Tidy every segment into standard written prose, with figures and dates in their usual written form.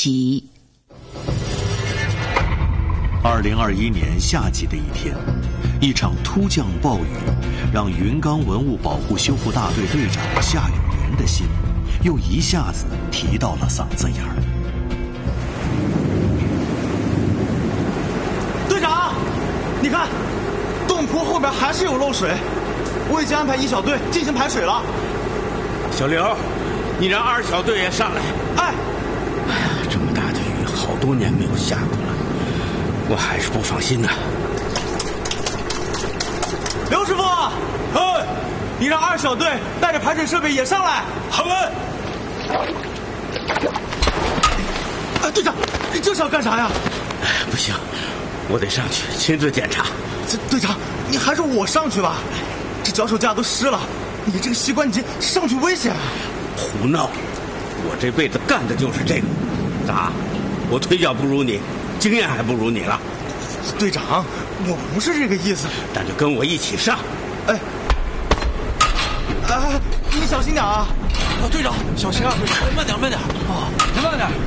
集。2021年夏季的一天，一场突降暴雨让云冈文物保护修复大队队长夏永元的心又一下子提到了嗓子眼儿。 队长，你看，洞窟后边还是有漏水，我已经安排1小队进行排水了。 小刘，你让2小队也上来。 哎呀，这么大的雨，好多年没有下过了，我还是不放心呐。 刘师傅，你让2小队带着排水设备也上来。 好嘞。 队长，你这是要干啥呀？ 不行，我得上去亲自检查。 队长，你还是我上去吧，这脚手架都湿了，你这个膝关节上去危险啊！ 胡闹！我这辈子干的就是这个。咋？我腿脚不如你，经验还不如你了？ 队长，我不是这个意思。 那就跟我一起上。 你小心点啊！ 队长，小心啊！慢点，慢点。慢点。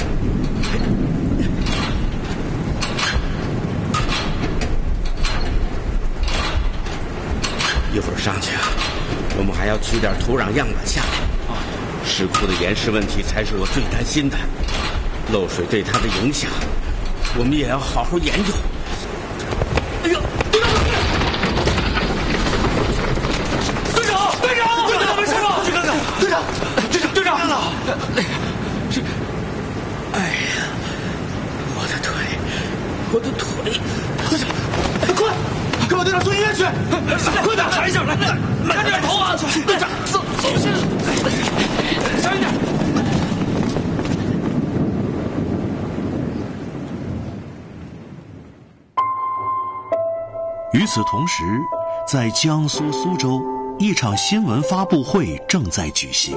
一会儿上去啊，我们还要取点土壤样本下来。石窟的岩石问题才是我最担心的，漏水对它的影响，我们也要好好研究。哎呦，队长！队长，没事吧？去看看。队长！是，哎呀，我的腿！ 队长，快把队长送医院去！快点， 抬下来，看点头啊！队长，走，小心点。 与此同时，在江苏苏州，一场新闻发布会正在举行。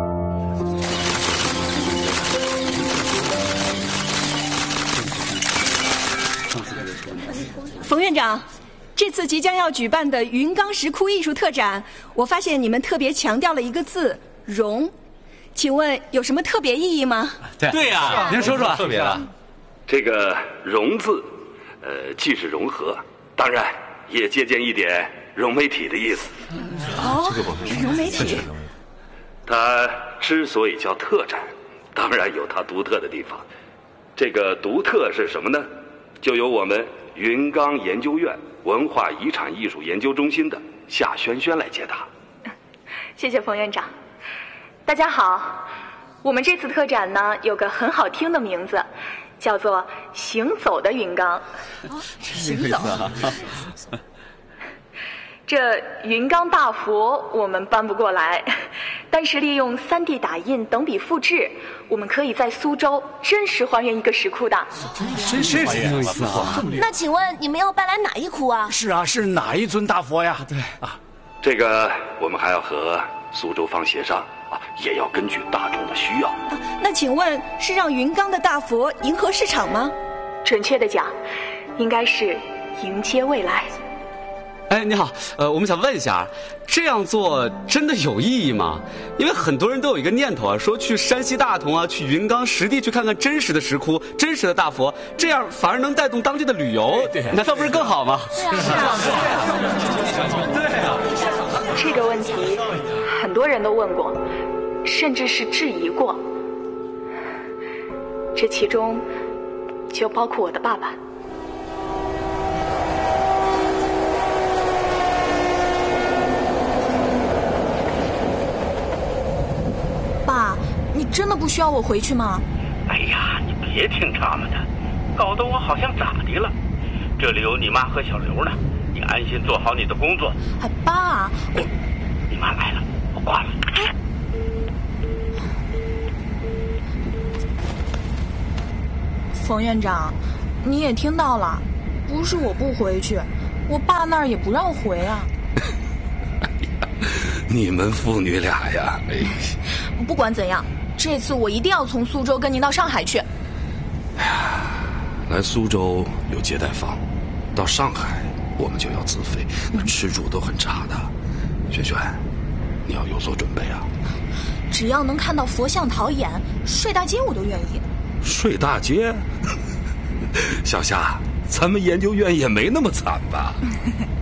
冯院长，这次即将要举办的云冈石窟艺术特展，我发现你们特别强调了一个字“融”，请问有什么特别意义吗？ 对呀，您说说。 特别的， 这个“融”字，既是融合，当然也借鉴一点融媒体的意思。 融媒体。 它之所以叫特展，当然有它独特的地方。这个独特是什么呢？就由我们云冈研究院文化遗产艺术研究中心的夏萱萱来解答。 谢谢冯院长。大家好，我们这次特展呢有个很好听的名字，叫做“行走的云冈”。 行走。 这云冈大佛我们搬不过来，但是利用3D 打印等比复制，我们可以在苏州真实还原一个石窟的。 真实还原啊！ 那请问你们要搬来哪一窟啊？ 是啊，是哪一尊大佛呀？对啊， 这个我们还要和苏州方协商啊，也要根据大众的需要。 那请问是让云冈的大佛迎合市场吗？ 准确的讲，应该是迎接未来。 哎，你好，我们想问一下，这样做真的有意义吗？因为很多人都有一个念头啊，说去山西大同啊，去云冈实地去看看真实的石窟、真实的大佛，这样反而能带动当地的旅游，难道不是更好吗？ 是啊。 这个问题很多人都问过，甚至是质疑过，这其中就包括我的爸爸。 爸，你真的不需要我回去吗？ 哎呀，你别听他们的，搞得我好像咋的了。这里有你妈和小刘呢，你安心做好你的工作。 哎，爸， 你妈来了，我挂了。 冯院长，你也听到了，不是我不回去，我爸那儿也不让回啊。 你们父女俩呀， 不管怎样，这次我一定要从苏州跟您到上海去。 哎呀，来苏州有接待房，到上海我们就要自费，吃住都很差的。萱萱，你要有所准备啊。 只要能看到佛像陶俨，睡大街我都愿意。 睡大街？小夏，咱们研究院也没那么惨吧？